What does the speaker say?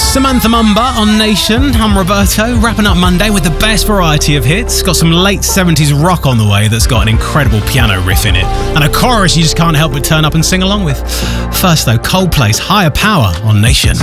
Samantha Mumba on Nation. I'm Roberto, wrapping up Monday with the best variety of hits. Got some late 70s rock on the way that's got an incredible piano riff in it, and a chorus you just can't help but turn up and sing along with. First though, Coldplay's Higher Power on Nation.